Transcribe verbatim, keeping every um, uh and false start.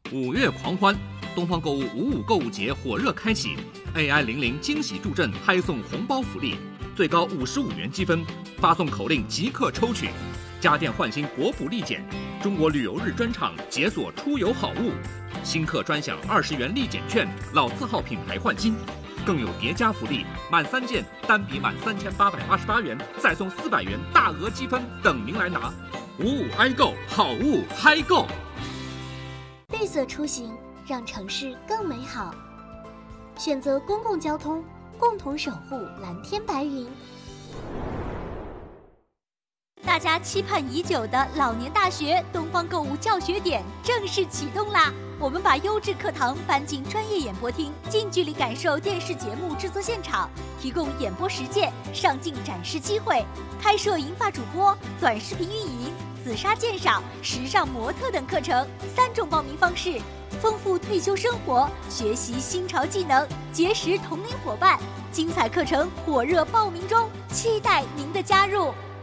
五月狂欢，东方购物五五购物节火热开启 ，A I 零零惊喜助阵，嗨送红包福利，最高五十五元积分，发送口令即刻抽取。家电换新国补立减，中国旅游日专场解锁出游好物，新客专享二十元立减券，老字号品牌换新。更有叠加福利，满三件单笔满三千八百八十八元，再送四百元大额积分等您来拿。五五 i 购，好物嗨购。 绿色出行让城市更美好，选择公共交通，共同守护蓝天白云。 大家期盼已久的老年大学东方购物教学点正式启动啦！我们把优质课堂搬进专业演播厅，近距离感受电视节目制作现场，提供演播实践、上镜展示机会，开设银发主播、短视频运营、紫砂鉴赏、时尚模特等课程，三种报名方式，丰富退休生活，学习新潮技能，结识同龄伙伴。精彩课程火热报名中，期待您的加入。